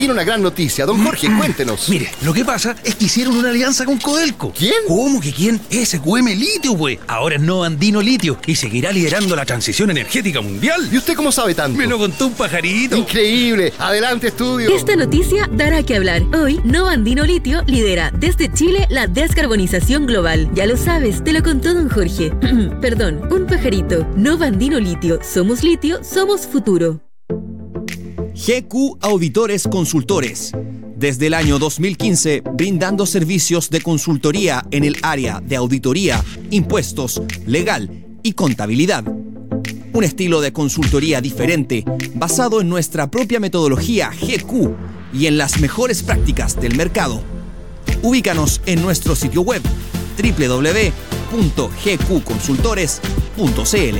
Tiene una gran noticia. Don Jorge, cuéntenos. Mire, lo que pasa es que hicieron una alianza con Codelco. ¿Quién? ¿Cómo que quién? SQM Litio, pues. Ahora es Novo Andino Litio y seguirá liderando la transición energética mundial. ¿Y usted cómo sabe tanto? Me lo contó un pajarito. Increíble. Adelante, estudio. Esta noticia dará que hablar. Hoy, Novo Andino Litio lidera desde Chile la descarbonización global. Ya lo sabes, te lo contó don Jorge. Perdón, un pajarito. Novo Andino Litio. Somos litio, somos futuro. GQ Auditores Consultores. Desde el año 2015, brindando servicios de consultoría en el área de auditoría, impuestos, legal y contabilidad. Un estilo de consultoría diferente, basado en nuestra propia metodología GQ y en las mejores prácticas del mercado. Ubícanos en nuestro sitio web www.gqconsultores.cl.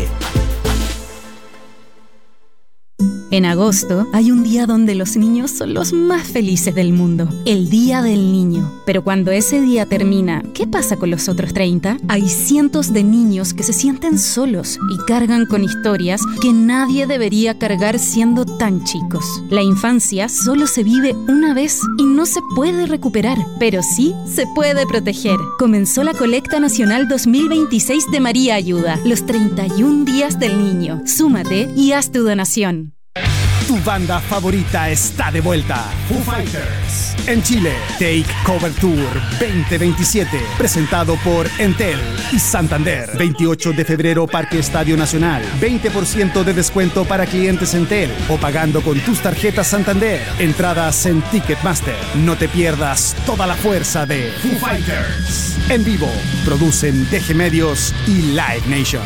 En agosto hay un día donde los niños son los más felices del mundo, el Día del Niño. Pero cuando ese día termina, ¿qué pasa con los otros 30? Hay cientos de niños que se sienten solos y cargan con historias que nadie debería cargar siendo tan chicos. La infancia solo se vive una vez y no se puede recuperar, pero sí se puede proteger. Comenzó la Colecta Nacional 2026 de María Ayuda, los 31 días del niño. Súmate y haz tu donación. Tu banda favorita está de vuelta. Foo Fighters. En Chile, Take Cover Tour 2027. Presentado por Entel y Santander. 28 de febrero, Parque Estadio Nacional. 20% de descuento para clientes Entel o pagando con tus tarjetas Santander. Entradas en Ticketmaster. No te pierdas toda la fuerza de Foo Fighters. En vivo, producen DG Medios y Live Nation.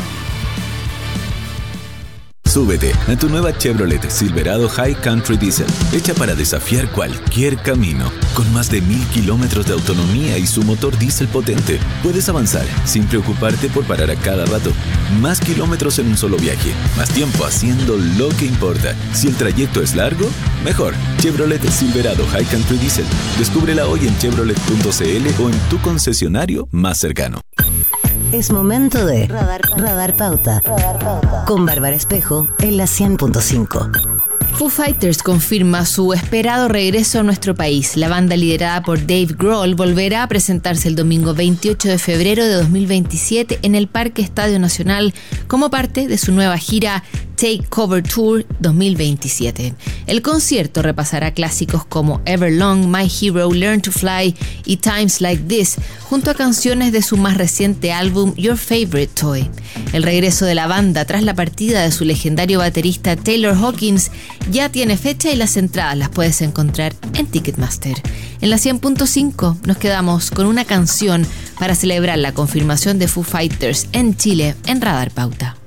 Súbete a tu nueva Chevrolet Silverado High Country Diesel, hecha para desafiar cualquier camino. Con más de 1000 kilómetros de autonomía y su motor diésel potente, puedes avanzar sin preocuparte por parar a cada rato. Más kilómetros en un solo viaje, más tiempo haciendo lo que importa. Si el trayecto es largo, mejor. Chevrolet Silverado High Country Diesel. Descúbrela hoy en chevrolet.cl o en tu concesionario más cercano. Es momento de Radar Pauta con Bárbara Espejo en la 100.5. Foo Fighters confirma su esperado regreso a nuestro país. La banda liderada por Dave Grohl volverá a presentarse el domingo 28 de febrero de 2027 en el Parque Estadio Nacional como parte de su nueva gira Take Cover Tour 2027. El concierto repasará clásicos como Everlong, My Hero, Learn to Fly y Times Like This, junto a canciones de su más reciente álbum Your Favorite Toy. El regreso de la banda tras la partida de su legendario baterista Taylor Hawkins ya tiene fecha y las entradas las puedes encontrar en Ticketmaster. En la 100.5 nos quedamos con una canción para celebrar la confirmación de Foo Fighters en Chile en Radar Pauta.